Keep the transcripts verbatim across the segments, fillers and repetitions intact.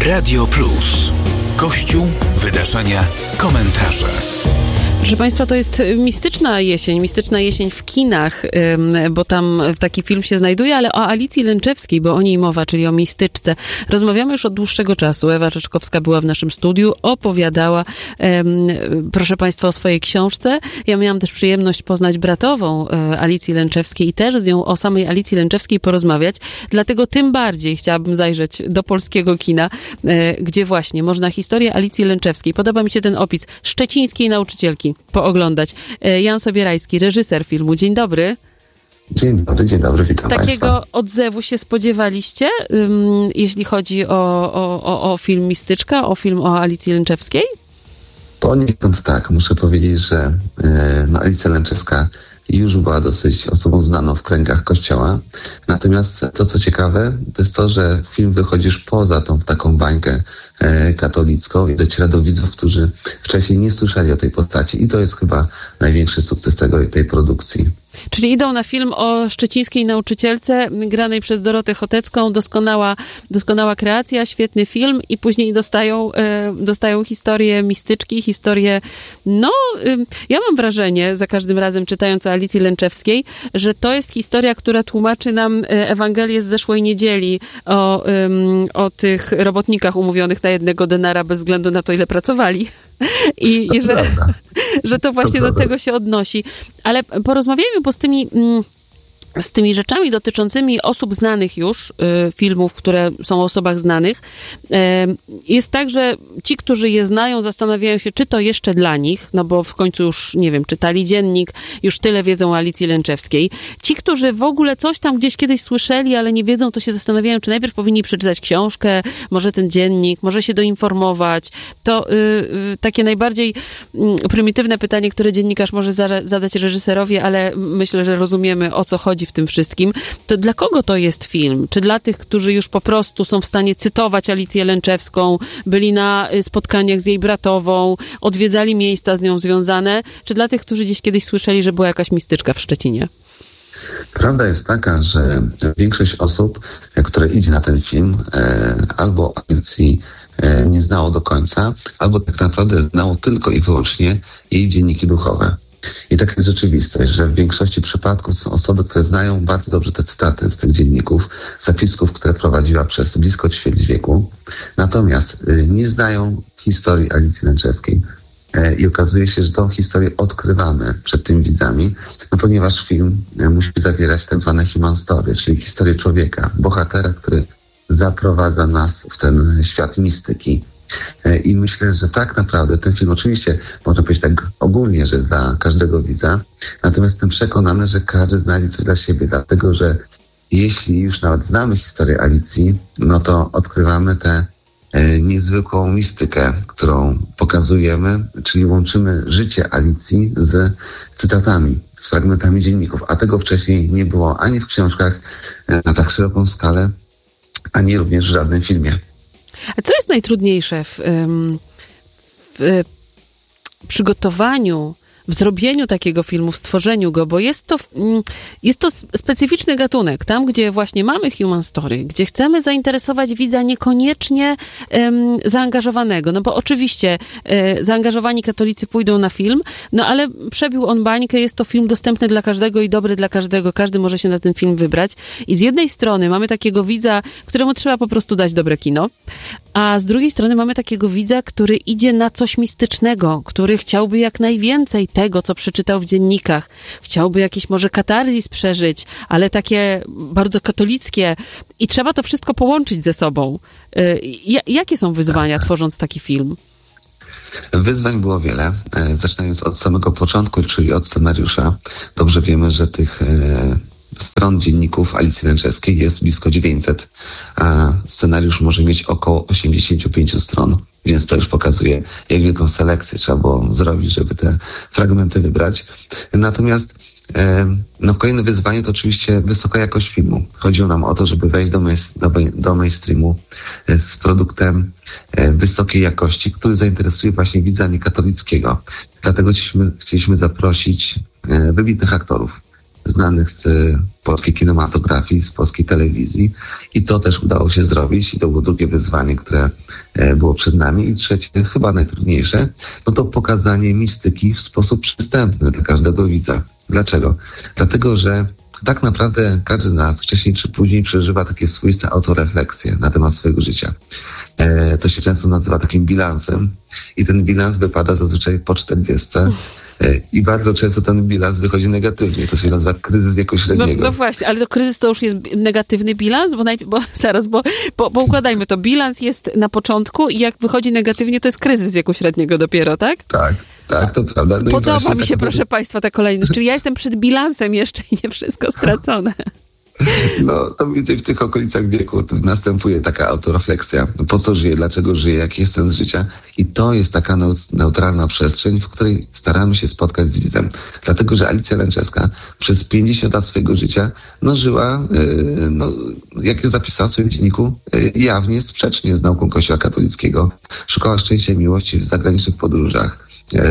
Radio Plus. Kościół, wydarzenia, komentarze. Proszę Państwa, to jest mistyczna jesień, mistyczna jesień w kinach, bo tam taki film się znajduje, ale o Alicji Lęczewskiej, bo o niej mowa, czyli o mistyczce. Rozmawiamy już od dłuższego czasu. Ewa Rzeczkowska była w naszym studiu, opowiadała, proszę Państwa, o swojej książce. Ja miałam też przyjemność poznać bratową Alicji Lęczewskiej i też z nią o samej Alicji Lęczewskiej porozmawiać. Dlatego tym bardziej chciałabym zajrzeć do polskiego kina, gdzie właśnie można historię Alicji Lęczewskiej, podoba mi się ten opis, szczecińskiej nauczycielki, pooglądać. Jan Sobierajski, reżyser filmu. Dzień dobry. Dzień dobry, dzień dobry, witam Takiego Państwa. odzewu się spodziewaliście, um, jeśli chodzi o, o, o, o film Mistyczka, o film o Alicji Lęczewskiej? Poniekąd tak. Muszę powiedzieć, że e, no, Alicja Lęczewska już była dosyć osobą znaną w kręgach Kościoła. Natomiast to, co ciekawe, to jest to, że film wychodzi już poza tą taką bańkę e, katolicką i dociera do widzów, którzy wcześniej nie słyszeli o tej postaci. I to jest chyba największy sukces tego, tej produkcji. Czyli idą na film o szczecińskiej nauczycielce granej przez Dorotę Chotecką. Doskonała, doskonała kreacja, świetny film i później dostają, e, dostają historię mistyczki, historię, no, e, ja mam wrażenie, za każdym razem czytając o Alicji Lęczewskiej, że to jest historia, która tłumaczy nam Ewangelię z zeszłej niedzieli o, e, o tych robotnikach umówionych na jednego denara bez względu na to, ile pracowali. I, i że, że to właśnie to do tego się odnosi. Ale porozmawiajmy, bo z tymi, z tymi rzeczami dotyczącymi osób znanych już, y, filmów, które są o osobach znanych, y, jest tak, że ci, którzy je znają, zastanawiają się, czy to jeszcze dla nich, no bo w końcu już, nie wiem, czytali dziennik, już tyle wiedzą o Alicji Lęczewskiej. Ci, którzy w ogóle coś tam gdzieś kiedyś słyszeli, ale nie wiedzą, to się zastanawiają, czy najpierw powinni przeczytać książkę, może ten dziennik, może się doinformować. To y, y, takie najbardziej y, prymitywne pytanie, które dziennikarz może za, zadać reżyserowi, ale myślę, że rozumiemy, o co chodzi w tym wszystkim. To dla kogo to jest film? Czy dla tych, którzy już po prostu są w stanie cytować Alicję Lęczewską, byli na spotkaniach z jej bratową, odwiedzali miejsca z nią związane, czy dla tych, którzy gdzieś kiedyś słyszeli, że była jakaś mistyczka w Szczecinie? Prawda jest taka, że większość osób, które idzie na ten film, e, albo Alicji e, nie znało do końca, albo tak naprawdę znało tylko i wyłącznie jej dzienniki duchowe. I taka jest rzeczywistość, że w większości przypadków są osoby, które znają bardzo dobrze te cytaty z tych dzienników, zapisków, które prowadziła przez blisko ćwierć wieku. Natomiast y, nie znają historii Alicji Lęczewskiej. Y, I okazuje się, że tą historię odkrywamy przed tymi widzami, no ponieważ film y, musi zawierać tak zwane human story, czyli historię człowieka, bohatera, który zaprowadza nas w ten świat mistyki. I myślę, że tak naprawdę ten film, oczywiście można powiedzieć tak ogólnie, że dla każdego widza, natomiast jestem przekonany, że każdy znajdzie coś dla siebie, dlatego że jeśli już nawet znamy historię Alicji, no to odkrywamy tę e, niezwykłą mistykę, którą pokazujemy, czyli łączymy życie Alicji z cytatami, z fragmentami dzienników, a tego wcześniej nie było ani w książkach e, na tak szeroką skalę, ani również w żadnym filmie. A co jest najtrudniejsze w, w przygotowaniu, w zrobieniu takiego filmu, w stworzeniu go, bo jest to, jest to specyficzny gatunek, tam gdzie właśnie mamy human story, gdzie chcemy zainteresować widza niekoniecznie um, zaangażowanego, no bo oczywiście e, zaangażowani katolicy pójdą na film, no ale przebił on bańkę, jest to film dostępny dla każdego i dobry dla każdego, każdy może się na ten film wybrać i z jednej strony mamy takiego widza, któremu trzeba po prostu dać dobre kino, a z drugiej strony mamy takiego widza, który idzie na coś mistycznego, który chciałby jak najwięcej tego, co przeczytał w dziennikach. Chciałby jakiś może katarzis przeżyć, ale takie bardzo katolickie i trzeba to wszystko połączyć ze sobą. J- jakie są wyzwania, tworząc taki film? Wyzwań było wiele, zaczynając od samego początku, czyli od scenariusza. Dobrze wiemy, że tych stron dzienników Alicji Lęczewskiej jest blisko dziewięćset, a scenariusz może mieć około osiemdziesiąt pięć stron, więc to już pokazuje, jak wielką selekcję trzeba było zrobić, żeby te fragmenty wybrać. Natomiast e, no, kolejne wyzwanie to oczywiście wysoka jakość filmu. Chodziło nam o to, żeby wejść do, main, do, do mainstreamu e, z produktem e, wysokiej jakości, który zainteresuje właśnie widza niekatolickiego. Dlatego chcieliśmy, chcieliśmy zaprosić e, wybitnych aktorów. znanych z polskiej kinematografii, z polskiej telewizji i to też udało się zrobić i to było drugie wyzwanie, które było przed nami i trzecie, chyba najtrudniejsze, no to pokazanie mistyki w sposób przystępny dla każdego widza. Dlaczego? Dlatego, że tak naprawdę każdy z nas wcześniej czy później przeżywa takie swoiste autorefleksje na temat swojego życia. E, to się często nazywa takim bilansem i ten bilans wypada zazwyczaj po czterdziestce. I bardzo często ten bilans wychodzi negatywnie. To się nazywa kryzys wieku średniego. No, no właśnie, ale to kryzys to już jest negatywny bilans? Bo, najpierw, bo zaraz, bo, bo, bo układajmy to. Bilans jest na początku i jak wychodzi negatywnie, to jest kryzys wieku średniego dopiero, tak? Tak, tak, to prawda. No Podoba mi się, tak, proszę Państwa, ta kolejność. Czyli ja jestem przed bilansem jeszcze i nie wszystko stracone. No, to mniej więcej w tych okolicach wieku następuje taka autorefleksja. Po co żyję, dlaczego żyję, jaki jest sens życia? I to jest taka neutralna przestrzeń, w której staramy się spotkać z widzem. Dlatego, że Alicja Lęczewska przez pięćdziesiąt lat swojego życia no, żyła, yy, no, jak zapisała w swoim dzienniku, yy, jawnie sprzecznie z nauką Kościoła katolickiego. Szukała szczęścia i miłości w zagranicznych podróżach,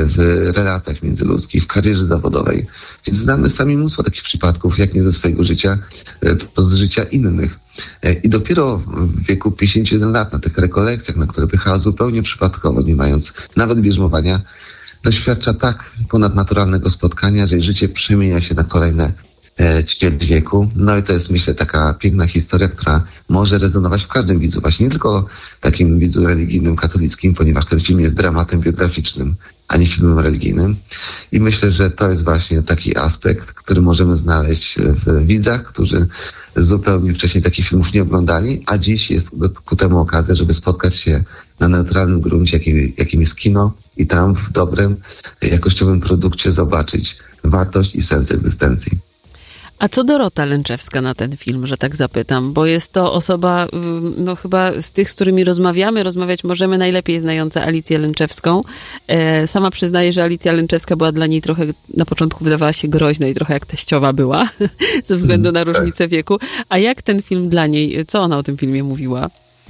w relacjach międzyludzkich, w karierze zawodowej. Więc znamy sami mnóstwo takich przypadków, jak nie ze swojego życia, to z życia innych. I dopiero w wieku pięćdziesięciu jeden lat, na tych rekolekcjach, na które pychała zupełnie przypadkowo, nie mając nawet bierzmowania, doświadcza tak ponadnaturalnego spotkania, że życie przemienia się na kolejne ćwierć wieku. No i to jest, myślę, taka piękna historia, która może rezonować w każdym widzu, właśnie nie tylko takim widzu religijnym, katolickim, ponieważ ten film jest dramatem biograficznym, a nie filmem religijnym. I myślę, że to jest właśnie taki aspekt, który możemy znaleźć w widzach, którzy zupełnie wcześniej takich filmów nie oglądali, a dziś jest ku temu okazja, żeby spotkać się na neutralnym gruncie, jakim, jakim jest kino i tam w dobrym, jakościowym produkcie zobaczyć wartość i sens egzystencji. A co Dorota Lęczewska na ten film, że tak zapytam? Bo jest to osoba, no chyba z tych, z którymi rozmawiamy, rozmawiać możemy, najlepiej znająca Alicję Lęczewską. E, sama przyznaje, że Alicja Lęczewska była dla niej trochę, na początku wydawała się groźna i trochę jak teściowa była, ze względu na różnicę wieku. A jak ten film dla niej, co ona o tym filmie mówiła?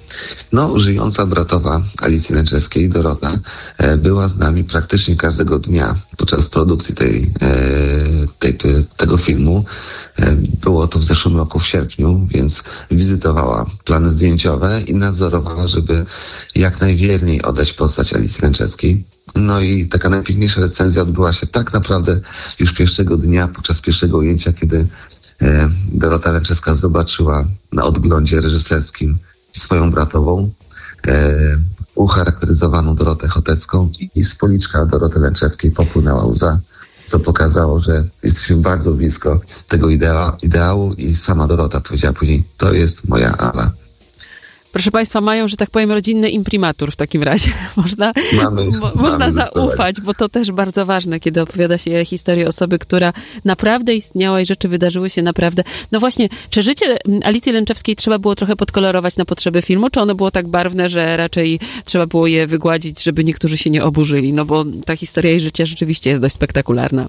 No, żyjąca bratowa Alicji Lęczewskiej, Dorota, e, była z nami praktycznie każdego dnia podczas produkcji tej, e, tej, tego filmu. E, było to w zeszłym roku w sierpniu, więc wizytowała plany zdjęciowe i nadzorowała, żeby jak najwierniej oddać postać Alicji Lęczewskiej. No i taka najpiękniejsza recenzja odbyła się tak naprawdę już pierwszego dnia, podczas pierwszego ujęcia, kiedy e, Dorota Lęczewska zobaczyła na odglądzie reżyserskim swoją bratową, e, ucharakteryzowaną Dorotę Chotecką i z policzka Doroty Lęczewskiej popłynęła łza, co pokazało, że jesteśmy bardzo blisko tego idea, ideału i sama Dorota powiedziała później, to jest moja Ala. Proszę Państwa, mają, że tak powiem, rodzinny imprimatur w takim razie. Można, mamy, mo, można mamy zaufać, bo to też bardzo ważne, kiedy opowiada się historię osoby, która naprawdę istniała i rzeczy wydarzyły się naprawdę. No właśnie, czy życie Alicji Lęczewskiej trzeba było trochę podkolorować na potrzeby filmu, czy ono było tak barwne, że raczej trzeba było je wygładzić, żeby niektórzy się nie oburzyli? No bo ta historia jej życia rzeczywiście jest dość spektakularna.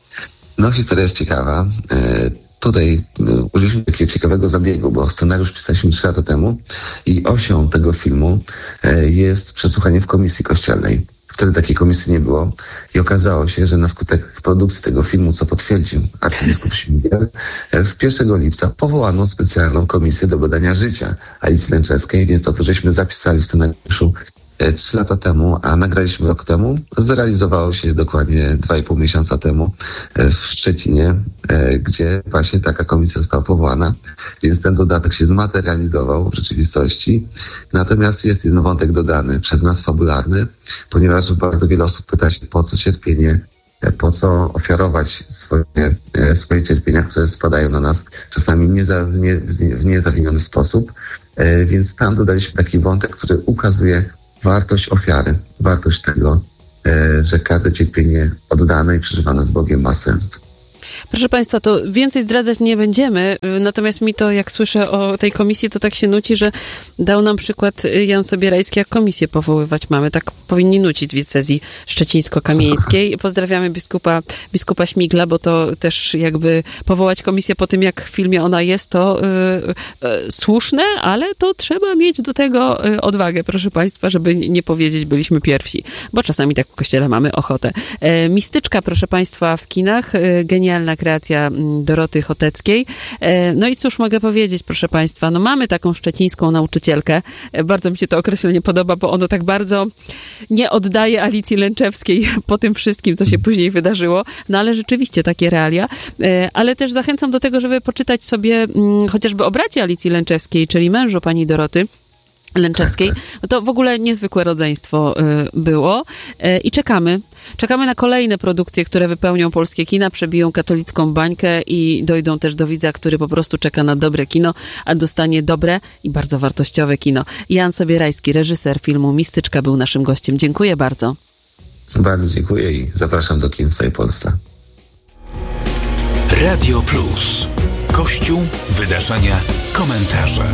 No, historia jest ciekawa. E- Tutaj użyliśmy takiego ciekawego zabiegu, bo scenariusz pisaliśmy trzy lata temu i osią tego filmu jest przesłuchanie w komisji kościelnej. Wtedy takiej komisji nie było i okazało się, że na skutek produkcji tego filmu, co potwierdził arcybiskup Śmigiel, w pierwszego lipca powołano specjalną komisję do badania życia Alicji Lęczewskiej, więc to, co żeśmy zapisali w scenariuszu trzy lata temu, a nagraliśmy rok temu, zrealizowało się dokładnie dwa i pół miesiąca temu w Szczecinie, gdzie właśnie taka komisja została powołana, więc ten dodatek się zmaterializował w rzeczywistości. Natomiast jest jeden wątek dodany przez nas fabularny, ponieważ bardzo wiele osób pyta się, po co cierpienie, po co ofiarować swoje, swoje cierpienia, które spadają na nas czasami nie za, nie, w niezawiniony sposób. Więc tam dodaliśmy taki wątek, który ukazuje wartość ofiary, wartość tego, że każde cierpienie oddane i przeżywane z Bogiem ma sens. Proszę Państwa, to więcej zdradzać nie będziemy, natomiast mi to, jak słyszę o tej komisji, to tak się nuci, że dał nam przykład Jan Sobierajski, jak komisję powoływać mamy. Tak powinni nucić w diecezji szczecińsko-kamieńskiej. Pozdrawiamy biskupa, biskupa Śmigla, bo to też jakby powołać komisję po tym, jak w filmie ona jest, to yy, yy, słuszne, ale to trzeba mieć do tego yy, odwagę, proszę Państwa, żeby nie powiedzieć, byliśmy pierwsi, bo czasami tak w kościele mamy ochotę. Yy, Mistyczka, proszę Państwa, w kinach, yy, genialna oryginalna kreacja Doroty Choteckiej. No i cóż mogę powiedzieć, proszę Państwa, no mamy taką szczecińską nauczycielkę. Bardzo mi się to określenie podoba, bo ono tak bardzo nie oddaje Alicji Lęczewskiej po tym wszystkim, co się później wydarzyło. No ale rzeczywiście takie realia. Ale też zachęcam do tego, żeby poczytać sobie chociażby o bracie Alicji Lęczewskiej, czyli mężu pani Doroty Lęczewskiej. No to w ogóle niezwykłe rodzeństwo było i czekamy. Czekamy na kolejne produkcje, które wypełnią polskie kina, przebiją katolicką bańkę i dojdą też do widza, który po prostu czeka na dobre kino, a dostanie dobre i bardzo wartościowe kino. Jan Sobierajski, reżyser filmu Mistyczka, był naszym gościem. Dziękuję bardzo. Bardzo dziękuję i zapraszam do kin w całej Polsce. Radio Plus. Kościół, wydarzenia, komentarze.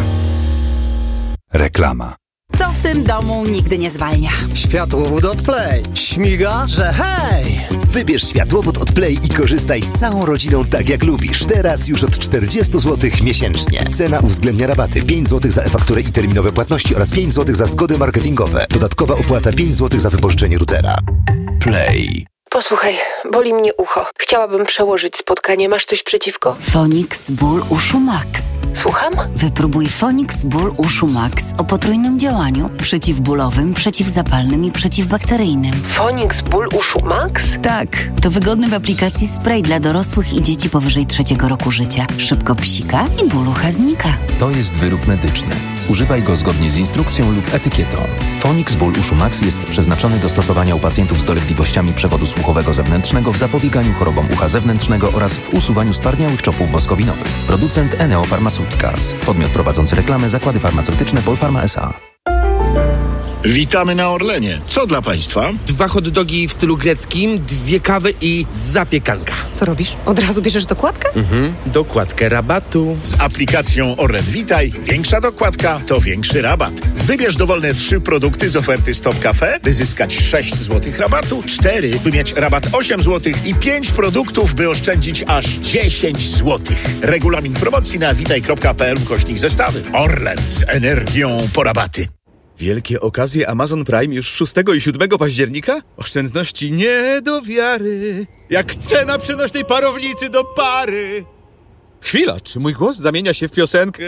Reklama. Co w tym domu nigdy nie zwalnia? Światłowód od Play. Śmiga, że hej! Wybierz światłowód od Play i korzystaj z całą rodziną tak jak lubisz. Teraz już od czterdzieści złotych miesięcznie. Cena uwzględnia rabaty pięć złotych za e-fakturę i terminowe płatności oraz pięć złotych za zgody marketingowe. Dodatkowa opłata pięć złotych za wypożyczenie routera. Play. Posłuchaj, boli mnie ucho. Chciałabym przełożyć spotkanie. Masz coś przeciwko? Fonix Ból Uszu Max. Słucham? Wypróbuj Fonix Ból Uszu Max o potrójnym działaniu przeciwbólowym, przeciwzapalnym i przeciwbakteryjnym. Fonix Ból Uszu Max? Tak, to wygodny w aplikacji spray dla dorosłych i dzieci powyżej trzeciego roku życia. Szybko psika i ból ucha znika. To jest wyrób medyczny. Używaj go zgodnie z instrukcją lub etykietą. Fonix Ból Uszu Max jest przeznaczony do stosowania u pacjentów z dolegliwościami przewodu słuchowego zewnętrznego w zapobieganiu chorobom ucha zewnętrznego oraz w usuwaniu stwardniałych czopów woskowinowych. Producent Eneo Pharmaceuticals. Podmiot prowadzący reklamę Zakłady Farmaceutyczne Polpharma S A. Witamy na Orlenie. Co dla Państwa? Dwa hot dogi w stylu greckim, dwie kawy i zapiekanka. Co robisz? Od razu bierzesz dokładkę? Mhm, dokładkę rabatu. Z aplikacją Orlen Witaj większa dokładka to większy rabat. Wybierz dowolne trzy produkty z oferty Stop Cafe, by zyskać sześć złotych rabatu, cztery, by mieć rabat osiem złotych i pięć produktów, by oszczędzić aż dziesięć złotych. Regulamin promocji na witaj kropka p l ukośnik zestawy. Orlen z energią po rabaty. Wielkie okazje Amazon Prime już szóstego i siódmego października? Oszczędności nie do wiary. Jak cena przenośnej parownicy do pary. Chwila, czy mój głos zamienia się w piosenkę?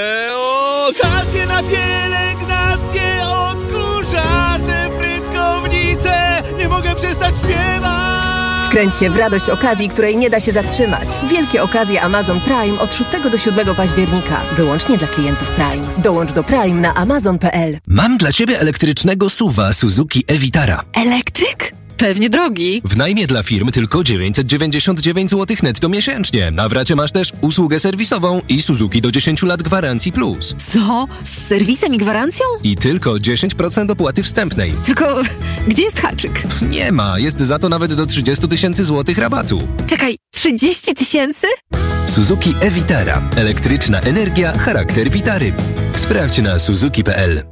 Okazje na pielęgnację, odkurzacze, frytkownice. Nie mogę przestać śpiewać. Wkręć się w radość okazji, której nie da się zatrzymać. Wielkie okazje Amazon Prime od szóstego do siódmego października. Wyłącznie dla klientów Prime. Dołącz do Prime na amazon kropka p l. Mam dla Ciebie elektrycznego suwa Suzuki e-Vitara. Elektryk? Pewnie drogi. W najmie dla firm tylko dziewięćset dziewięćdziesiąt dziewięć złotych netto miesięcznie. Na wracie masz też usługę serwisową i Suzuki do dziesięciu lat gwarancji plus. Co? Z serwisem i gwarancją? I tylko dziesięć procent opłaty wstępnej. Tylko gdzie jest haczyk? Nie ma, jest za to nawet do trzydzieści tysięcy złotych rabatu. Czekaj, trzydzieści tysięcy? Suzuki e-Vitara. Elektryczna energia, charakter Vitary. Sprawdź na suzuki kropka p l.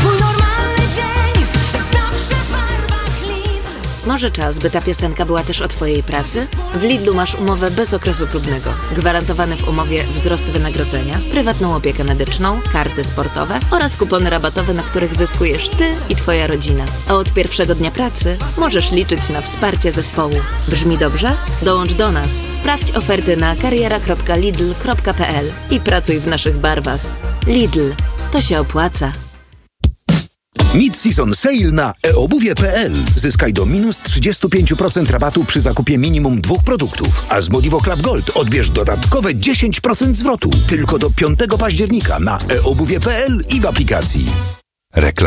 Może czas, by ta piosenka była też o Twojej pracy? W Lidlu masz umowę bez okresu próbnego. Gwarantowany w umowie wzrost wynagrodzenia, prywatną opiekę medyczną, karty sportowe oraz kupony rabatowe, na których zyskujesz Ty i Twoja rodzina. A od pierwszego dnia pracy możesz liczyć na wsparcie zespołu. Brzmi dobrze? Dołącz do nas. Sprawdź oferty na kariera kropka lidl kropka p l i pracuj w naszych barwach. Lidl. To się opłaca. Mid-season sale na e obuwie kropka p l. Zyskaj do minus trzydzieści pięć procent rabatu przy zakupie minimum dwóch produktów. A z Modivo Club Gold odbierz dodatkowe dziesięć procent zwrotu. Tylko do piątego października na e obuwie kropka p l i w aplikacji. Reklama.